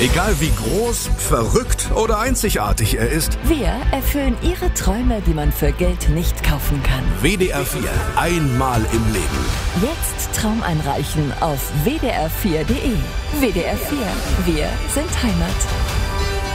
Egal wie groß, verrückt oder einzigartig er ist, Wir erfüllen Ihre Träume, die man für Geld nicht kaufen kann. WDR 4, einmal im Leben. Jetzt Traum einreichen auf wdr4.de. WDR 4, wir sind Heimat.